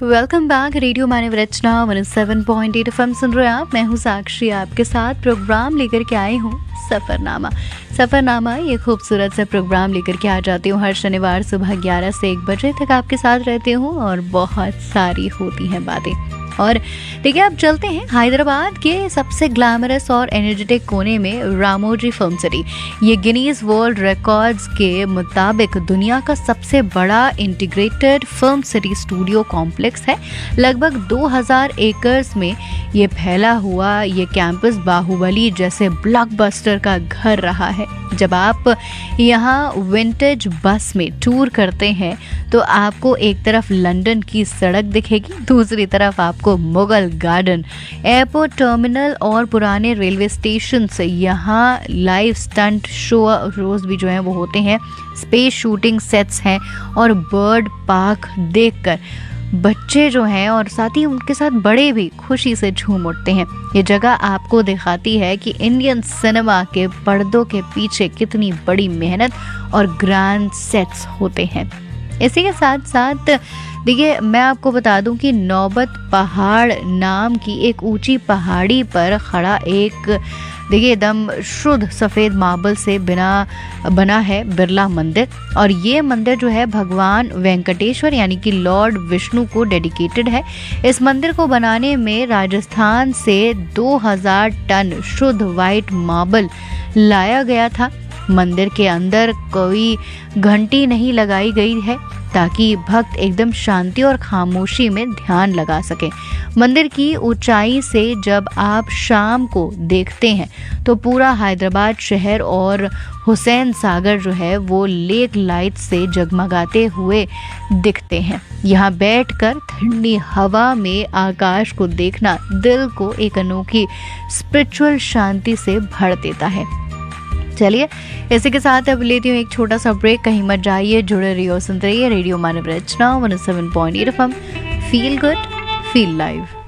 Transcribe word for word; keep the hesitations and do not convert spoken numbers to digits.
Welcome back. Radio मानव रचना one seven point eight FM सुन रहे हैं आप। मैं हूँ साक्षी, आपके साथ प्रोग्राम लेकर के आई हूँ सफ़रनामा। सफ़रनामा ये खूबसूरत सा प्रोग्राम लेकर के आ जाती हूँ हर शनिवार सुबह ग्यारह से एक बजे तक आपके साथ रहती हूँ और बहुत सारी होती हैं बातें। और देखिए, अब चलते हैं हैदराबाद के सबसे ग्लैमरस और एनर्जेटिक कोने में रामोजी फिल्म सिटी। ये गिनीज वर्ल्ड रिकॉर्ड्स के मुताबिक दुनिया का सबसे बड़ा integrated film city studio complex है। लगभग दो हज़ार एकर्स में ये फैला हुआ ये कैंपस बाहुबली जैसे ब्लॉकबस्टर का घर रहा है। जब आप यहाँ विंटेज बस में टूर करते हैं तो आपको एक तरफ लंदन की सड़क दिखेगी, दूसरी तरफ आपको मुगल गार्डन, एयरपोर्ट टर्मिनल और पुराने रेलवे स्टेशन से यहाँ लाइव स्टंट शो रोज भी जो हैं वो होते हैं, स्पेस शूटिंग सेट्स हैं और बर्ड पार्क देखकर बच्चे जो हैं और साथ ही उनके साथ बड़े भी खुशी से झूम उठते हैं। ये जगह आपको दिखाती है कि इंडियन सिनेमा के पर्दों के पीछे कितनी बड़ी मेहनत और ग्रैंड सेट्स होते हैं। इसी के साथ साथ देखिए, मैं आपको बता दूं कि नौबत पहाड़ नाम की एक ऊंची पहाड़ी पर खड़ा एक देखिए एकदम शुद्ध सफ़ेद मार्बल से बिना बना है बिरला मंदिर। और ये मंदिर जो है भगवान वेंकटेश्वर यानी कि लॉर्ड विष्णु को डेडिकेटेड है। इस मंदिर को बनाने में राजस्थान से दो हज़ार टन शुद्ध वाइट मार्बल लाया गया था। मंदिर के अंदर कोई घंटी नहीं लगाई गई है ताकि भक्त एकदम शांति और खामोशी में ध्यान लगा सके। मंदिर की ऊंचाई से जब आप शाम को देखते हैं तो पूरा हैदराबाद शहर और हुसैन सागर जो है वो लेक लाइट से जगमगाते हुए दिखते हैं। यहाँ बैठकर ठंडी हवा में आकाश को देखना दिल को एक अनोखी स्पिरिचुअल शांति से भर देता है। चलिए, इसी के साथ अब लेती हूँ एक छोटा सा ब्रेक। कहीं मत जाइए, जुड़े रहिए, सुनते रहिए रेडियो मानव रचना one seven point eight FM. Feel good, feel live.